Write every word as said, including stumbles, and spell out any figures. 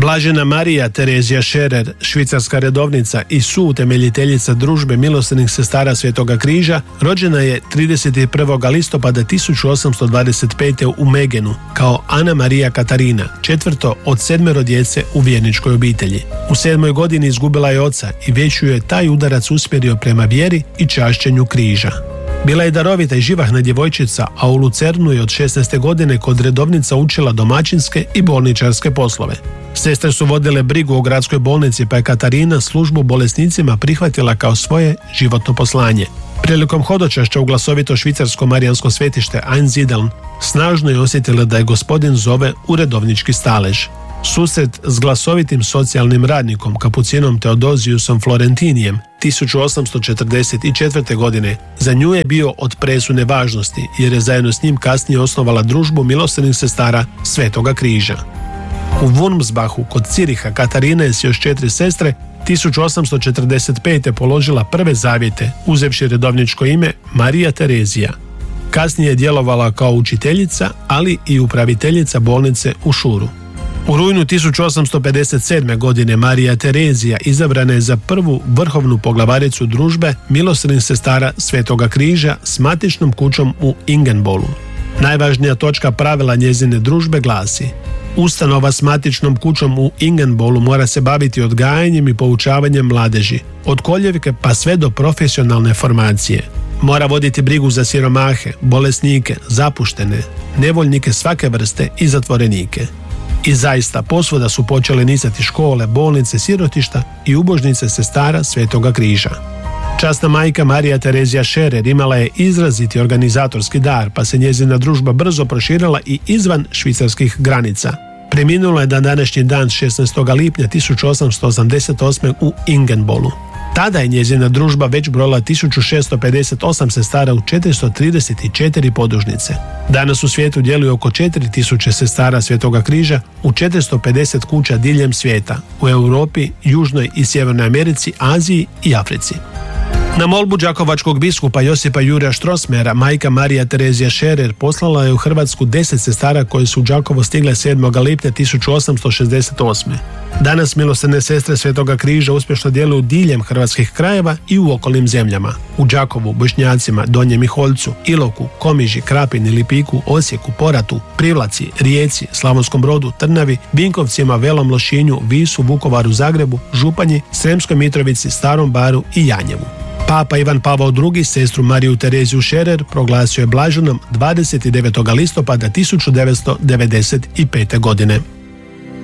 Blažena Marija Terezija Scherer, švicarska redovnica i suutemeljiteljica Družbe milosrdnih sestara Svetoga križa, rođena je trideset prvog listopada tisuću osamsto dvadeset pete. u Megenu kao Ana Marija Katarina, četvrto od sedmero djece u vjerničkoj obitelji. U sedmoj godini izgubila je oca i već ju je taj udarac usmjerio prema vjeri i čašćenju križa. Bila je darovita i živahna djevojčica, a u Lucernu je od šesnaeste godine kod redovnica učila domaćinske i bolničarske poslove. Sestre su vodile brigu o gradskoj bolnici, pa je Katarina službu bolesnicima prihvatila kao svoje životno poslanje. Prilikom hodočašća u glasovito švicarsko marijansko svetište Einsiedeln snažno je osjetila da je Gospodin zove u redovnički stalež. Susret s glasovitim socijalnim radnikom kapucinom Teodozijusom Florentinijem tisuću osamsto četrdeset četvrte. godine za nju je bio od presudne važnosti, jer je zajedno s njim kasnije osnovala Družbu milosrdnih sestara Svetoga križa. U Wurmsbachu kod Ciriha Katarina je s još četiri sestre tisuću osamsto četrdeset pete. položila prve zavjete, uzevši redovničko ime Marija Terezija. Kasnije je djelovala kao učiteljica, ali i upraviteljica bolnice u Šuru. U rujnu tisuću osamsto pedeset sedme. godine Marija Terezija izabrana je za prvu vrhovnu poglavaricu Družbe milosrdnih sestara Svetoga križa s matičnom kućom u Ingenbolu. Najvažnija točka pravila njezine družbe glasi: ustanova s matičnom kućom u Ingenbolu mora se baviti odgajanjem i poučavanjem mladeži, od koljevke pa sve do profesionalne formacije. Mora voditi brigu za siromahe, bolesnike, zapuštene, nevoljnike svake vrste i zatvorenike. I zaista, posvuda su počele nicati škole, bolnice, sirotišta i ubožnice sestara Svetoga križa. Časna majka Marija Terezija Scherer imala je izraziti organizatorski dar, pa se njezina družba brzo proširila i izvan švicarskih granica. Preminula je na današnji dan šesnaestog lipnja tisuću osamsto osamdeset osme. u Ingenbolu. Tada je njezina družba već brojala tisuću šesto pedeset osam sestara u četiristo trideset četiri podružnice. Danas u svijetu djeluje oko četiri tisuće sestara Svetoga križa u četiristo pedeset kuća diljem svijeta, u Europi, Južnoj i Sjevernoj Americi, Aziji i Africi. Na molbu đakovačkog biskupa Josipa Jurija Štrosmera, majka Marija Terezija Scherer poslala je u Hrvatsku deset sestara koje su u Đakovo stigle sedmog lipnja tisuću osamsto šezdeset osme. Danas milosrdne sestre Svetoga križa uspješno djeluju diljem hrvatskih krajeva i u okolnim zemljama. U Đakovu, Bošnjacima, Donjem Miholjcu, Iloku, Komiži, Krapini, Lipiku, Osijeku, Poratu, Privlaci, Rijeci, Slavonskom Brodu, Trnavi, Vinkovcima, Velom Lošinju, Visu, Vukovaru, Zagrebu, Županji, Sremskoj Mitrovici, Starom Baru i Janjevu. Papa Ivan Pavao drugi. sestru Mariju Tereziju Scherer proglasio je blaženom dvadeset devetog listopada tisuću devetsto devedeset pete. godine.